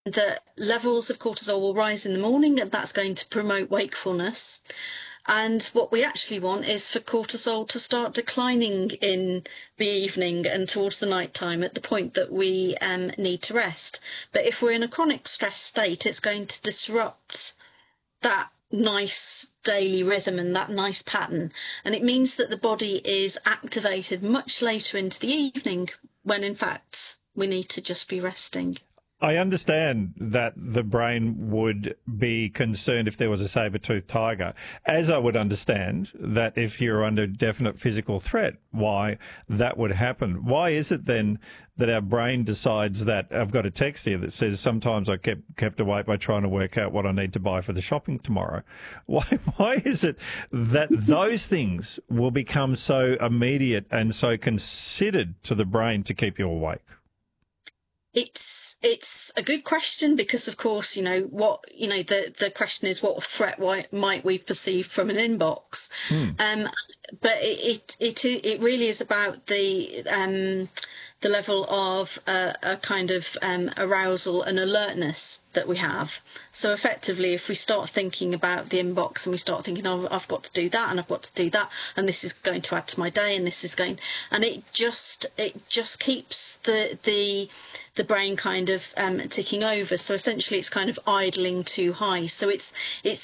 the levels of cortisol will rise in the morning, and that's going to promote wakefulness. And what we actually want is for cortisol to start declining in the evening and towards the night time at the point that we need to rest. But if we're in a chronic stress state, it's going to disrupt that nice daily rhythm and that nice pattern. And it means that the body is activated much later into the evening when, in fact, we need to just be resting. I understand that the brain would be concerned if there was a saber-toothed tiger, as I would understand that if you're under definite physical threat, why that would happen. Why is it then that our brain decides that? I've got a text here that says, sometimes I kept awake by trying to work out what I need to buy for the shopping tomorrow. Why is it that those things will become so immediate and so considered to the brain to keep you awake? It's a good question because, of course, the question is, what threat might we perceive from an inbox? But it really is about the level of a kind of arousal and alertness that we have. So effectively, if we start thinking about the inbox and we start thinking, oh, I've got to do that and I've got to do that, and this is going to add to my day, and this is going, and it just keeps the brain kind of ticking over. So essentially, it's kind of idling too high. So it's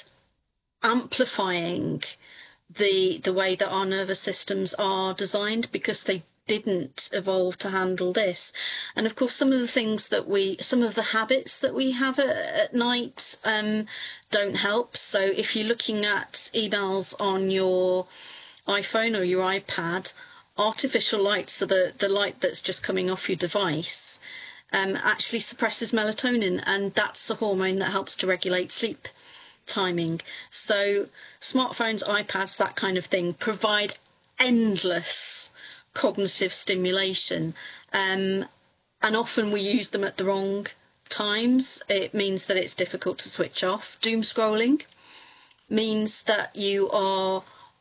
amplifying the way that our nervous systems are designed, because they didn't evolve to handle this. And of course, some of the habits that we have at night don't help. So if you're looking at emails on your iPhone or your iPad, artificial light, so the light that's just coming off your device, actually suppresses melatonin, and that's a hormone that helps to regulate sleep timing. So smartphones, iPads, that kind of thing provide endless cognitive stimulation, and often we use them at the wrong times. It means that it's difficult to switch off. Doom scrolling means that you are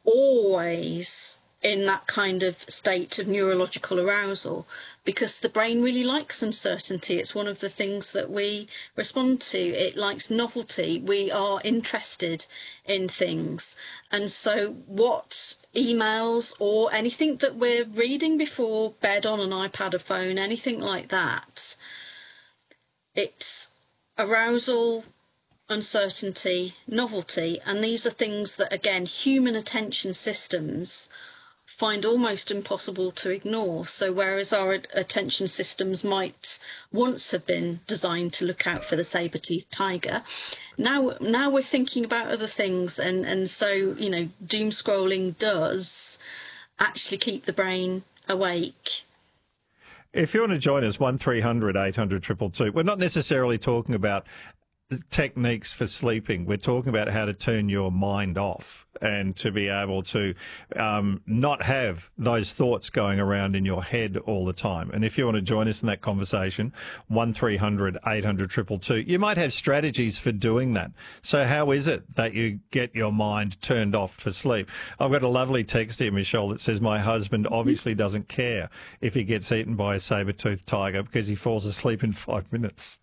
always in that kind of state of neurological arousal, because the brain really likes uncertainty. It's one of the things that we respond to. It likes novelty. We are interested in things. And so what emails or anything that we're reading before bed on an iPad or phone, anything like that, it's arousal, uncertainty, novelty, and these are things that, again, human attention systems find almost impossible to ignore. So whereas our attention systems might once have been designed to look out for the saber-toothed tiger, now we're thinking about other things, and so doom scrolling does actually keep the brain awake. If you want to join us, 1300 800 222. We're not necessarily talking about techniques for sleeping. We're talking about how to turn your mind off and to be able to not have those thoughts going around in your head all the time. And if you want to join us in that conversation, 1300 800 222, you might have strategies for doing that. So how is it that you get your mind turned off for sleep? I've got a lovely text here, Michelle, that says, my husband obviously doesn't care if he gets eaten by a saber-toothed tiger because he falls asleep in 5 minutes.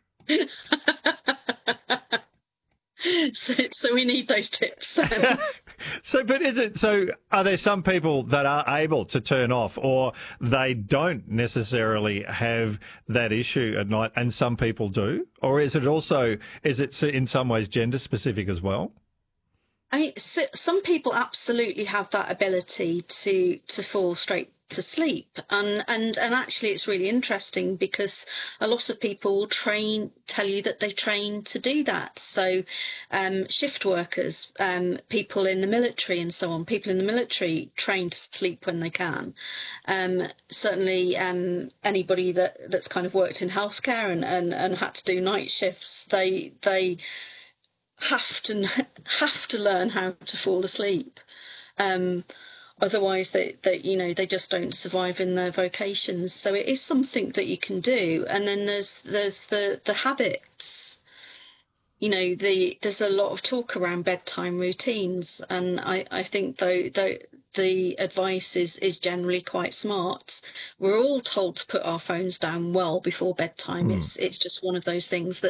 So we need those tips then. So are there some people that are able to turn off, or they don't necessarily have that issue at night and some people do? Or is it in some ways gender specific as well? I mean, some people absolutely have that ability to fall straight to sleep, and actually it's really interesting because a lot of people tell you that they train to do that. So shift workers, people in the military and so on, people in the military train to sleep when they can. Certainly anybody that's kind of worked in healthcare and had to do night shifts, they have to learn how to fall asleep. Otherwise, they just don't survive in their vocations. So it is something that you can do. And then there's the habits. There's a lot of talk around bedtime routines, and I think though the advice is generally quite smart. We're all told to put our phones down well before bedtime. It's just one of those things that